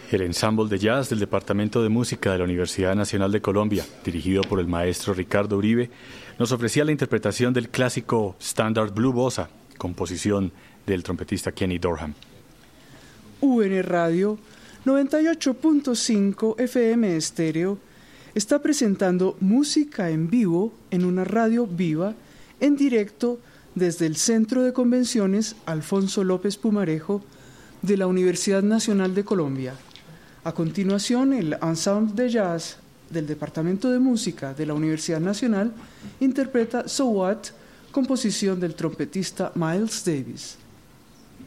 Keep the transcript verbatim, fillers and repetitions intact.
El ensamble de jazz del Departamento de Música de la Universidad Nacional de Colombia, dirigido por el maestro Ricardo Uribe, nos ofrecía la interpretación del clásico Standard Blue Bossa, composición del trompetista Kenny Dorham. U N Radio noventa y ocho punto cinco F M Estéreo está presentando música en vivo en una radio viva, en directo desde el Centro de Convenciones Alfonso López Pumarejo de la Universidad Nacional de Colombia. A continuación, el ensemble de jazz del Departamento de Música de la Universidad Nacional interpreta So What, composición del trompetista Miles Davis.